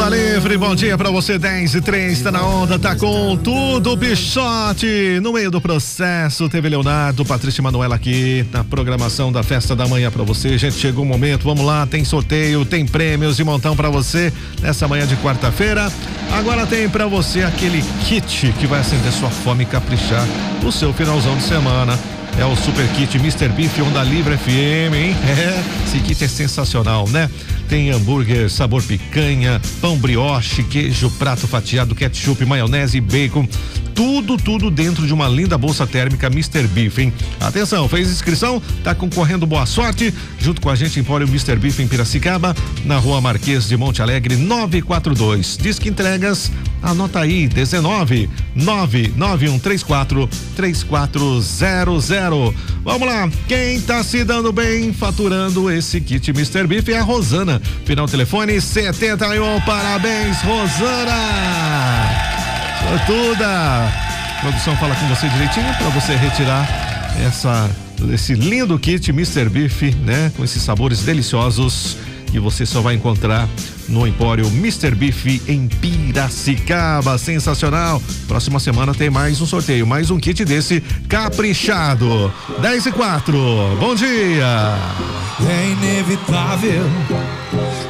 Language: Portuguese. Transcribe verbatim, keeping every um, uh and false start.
Livre, bom dia pra você, dez e três, tá na onda, tá com tudo, Bichote. No meio do processo, teve Leonardo, Patrícia e Manuela aqui na programação da festa da manhã pra você. Gente, chegou o momento, vamos lá, tem sorteio, tem prêmios de montão pra você nessa manhã de quarta-feira. Agora tem pra você aquele kit que vai acender sua fome e caprichar o seu finalzão de semana. É o Super Kit mister Beef Onda Livre F M, hein? É, esse kit é sensacional, né? Tem hambúrguer, sabor picanha, pão brioche, queijo, prato fatiado, ketchup, maionese e bacon. Tudo, tudo dentro de uma linda bolsa térmica mister Beef, hein? Atenção, fez inscrição? Tá concorrendo, boa sorte. Junto com a gente, Empório mister Beef em Piracicaba, na Rua Marquês de Monte Alegre, novecentos e quarenta e dois. Disque entregas, anota aí, dezenove, nove nove um três quatro, três quatro zero zero. Vamos lá, quem tá se dando bem faturando esse kit mister Beef é a Rosana. Final telefone setenta e um, parabéns, Rosana! Sortuda! A produção fala com você direitinho para você retirar essa, esse lindo kit mister Beef, né? Com esses sabores deliciosos que você só vai encontrar no Empório mister Beef em Piracicaba. Sensacional! Próxima semana tem mais um sorteio, mais um kit desse caprichado. dez e quatro, bom dia! É inevitável